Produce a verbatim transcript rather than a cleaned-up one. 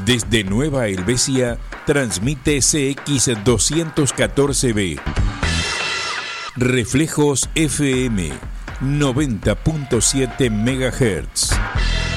Desde Nueva Helvecia, transmite C X doscientos catorce B. Reflejos F M, noventa punto siete megahertz.